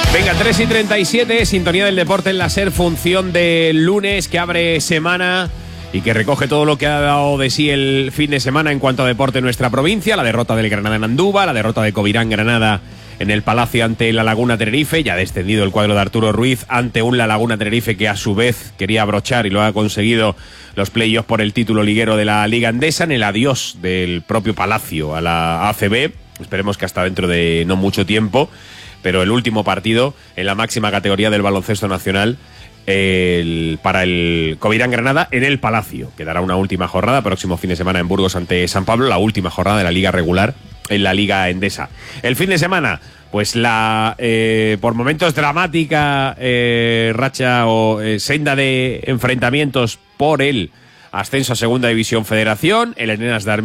Venga, 3:37, sintonía del deporte en la SER, función del lunes que abre semana y que recoge todo lo que ha dado de sí el fin de semana en cuanto a deporte en nuestra provincia. La derrota del Granada en Andúba, la derrota de Covirán Granada en el Palacio ante la Laguna Tenerife, ya descendido el cuadro de Arturo Ruiz ante un La Laguna Tenerife que a su vez quería abrochar y lo ha conseguido los playoffs por el título liguero de la Liga Endesa, en el adiós del propio Palacio a la ACB, esperemos que hasta dentro de no mucho tiempo, pero el último partido en la máxima categoría del baloncesto nacional para el Covirán Granada en el Palacio. Quedará una última jornada, próximo fin de semana en Burgos ante San Pablo, la última jornada de la Liga regular en la Liga Endesa. El fin de semana, pues la por momentos dramática racha o senda de enfrentamientos por el ascenso a Segunda División Federación. El Arenas de